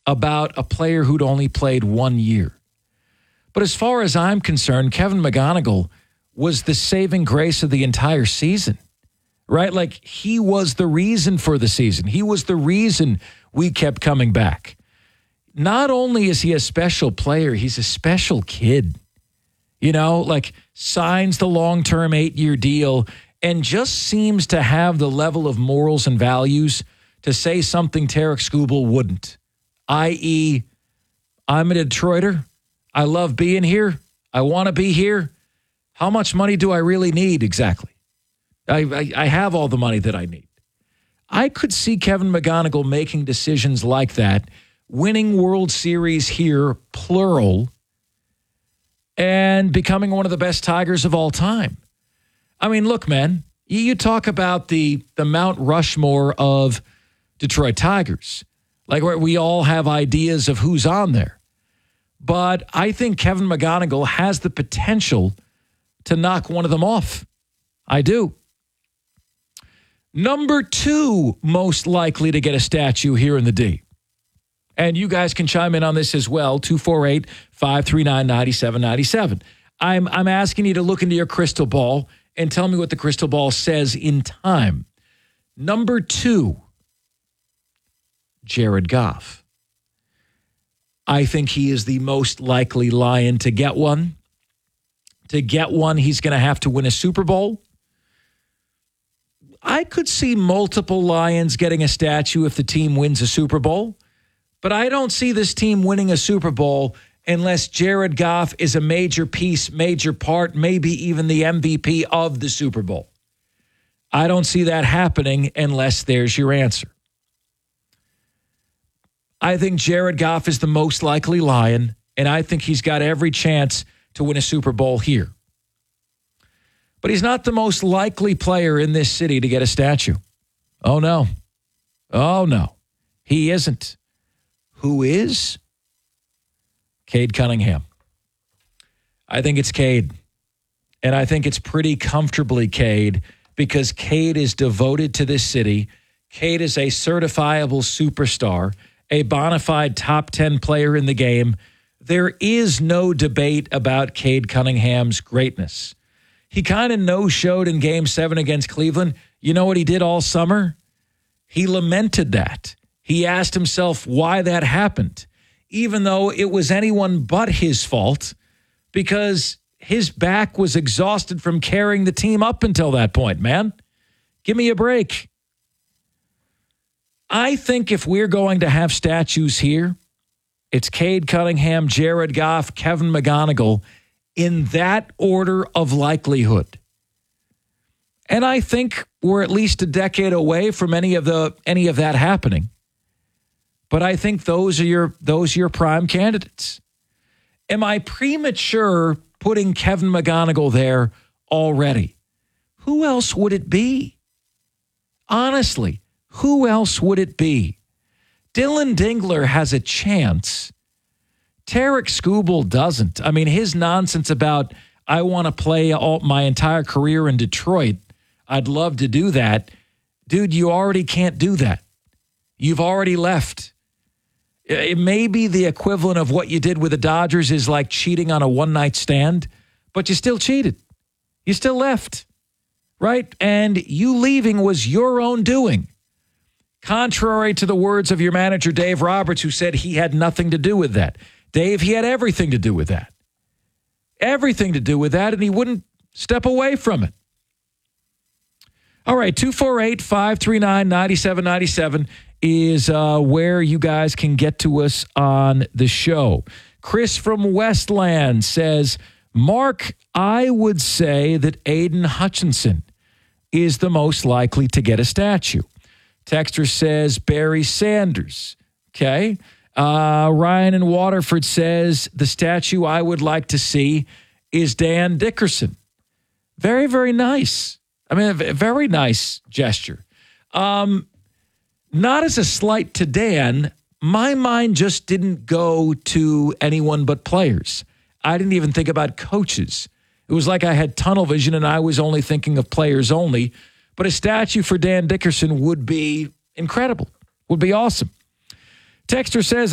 about a player who'd only played 1 year. But as far as I'm concerned, Kevin McGonigal was the saving grace of the entire season, right? Like, he was the reason for the season. He was the reason we kept coming back. Not only is he a special player, he's a special kid. You know, like, signs the long-term 8-year deal and just seems to have the level of morals and values to say something Tarik Skubal wouldn't, i.e., I'm a Detroiter. I love being here. I want to be here. How much money do I really need exactly? I have all the money that I need. I could see Kevin McGonigal making decisions like that, winning World Series here, plural, and becoming one of the best Tigers of all time. I mean, look, man, you talk about the Mount Rushmore of Detroit Tigers. Like, we all have ideas of who's on there. But I think Kevin McGonigal has the potential to knock one of them off. I do. Number 2 most likely to get a statue here in the D. And you guys can chime in on this as well, 248-539-9797. I'm asking you to look into your crystal ball and tell me what the crystal ball says in time. Number 2, Jared Goff. I think he is the most likely Lion to get one. To get one, he's going to have to win a Super Bowl. I could see multiple Lions getting a statue if the team wins a Super Bowl, but I don't see this team winning a Super Bowl unless Jared Goff is a major piece, major part, maybe even the MVP of the Super Bowl. I don't see that happening unless there's your answer. I think Jared Goff is the most likely Lion, and I think he's got every chance to win a Super Bowl here. But he's not the most likely player in this city to get a statue. Oh, no. Oh, no. He isn't. Who is? Cade Cunningham. I think it's Cade. And I think it's pretty comfortably Cade because Cade is devoted to this city. Cade is a certifiable superstar, a bona fide top 10 player in the game. There is no debate about Cade Cunningham's greatness. He kind of no-showed in Game 7 against Cleveland. You know what he did all summer? He lamented that. He asked himself why that happened, even though it was anyone but his fault, because his back was exhausted from carrying the team up until that point, man. Give me a break. I think if we're going to have statues here, it's Cade Cunningham, Jared Goff, Kevin McGonigal, in that order of likelihood. And I think we're at least a decade away from any of that happening. But I think those are your prime candidates. Am I premature putting Kevin McGonigal there already? Who else would it be? Honestly, who else would it be? Dylan Dingler has a chance. Tarik Skubal doesn't. I mean, his nonsense about, I want to play my entire career in Detroit. I'd love to do that. Dude, you already can't do that. You've already left. It may be the equivalent of what you did with the Dodgers is like cheating on a one-night stand, but you still cheated. You still left, right? And you leaving was your own doing. Contrary to the words of your manager, Dave Roberts, who said he had nothing to do with that. Dave, he had everything to do with that. Everything to do with that, and he wouldn't step away from it. All right, 248-539-9797 is where you guys can get to us on the show. Chris from Westland says, Mark, I would say that Aiden Hutchinson is the most likely to get a statue. Texter says Barry Sanders. Okay. Ryan in Waterford says the statue I would like to see is Dan Dickerson. Very, very nice. I mean, a very nice gesture. Not as a slight to Dan, my mind just didn't go to anyone but players. I didn't even think about coaches. It was like I had tunnel vision and I was only thinking of players only. But a statue for Dan Dickerson would be incredible, would be awesome. Texter says,